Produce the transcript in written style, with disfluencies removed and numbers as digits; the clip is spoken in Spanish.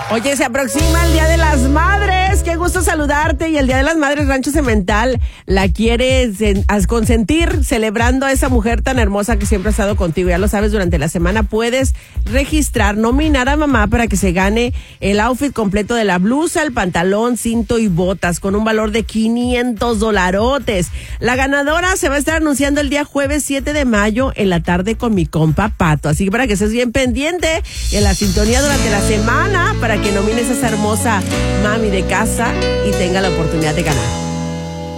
Oye, se aproxima el Día de las Madres. Qué gusto saludarte. Y el Día de las Madres, Rancho Cemental la quieres consentir, celebrando a esa mujer tan hermosa que siempre ha estado contigo. Ya lo sabes, durante la semana puedes nominar a mamá para que se gane el outfit completo de la blusa, el pantalón, cinto y botas con un valor de $500. La ganadora se va a estar anunciando el día jueves 7 de mayo en la tarde con mi compa Pato. Así que para que estés bien pendiente en la sintonía durante la semana, para que nomines a esa hermosa mami de casa y tenga la oportunidad de ganar.